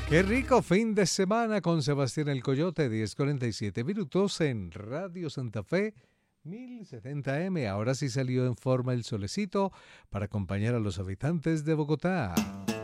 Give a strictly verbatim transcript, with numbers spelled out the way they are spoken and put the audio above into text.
Qué rico fin de semana con Sebastián el Coyote, diez cuarenta y siete minutos en Radio Santa Fe, mil setenta eme. Ahora sí salió en forma el solecito para acompañar a los habitantes de Bogotá.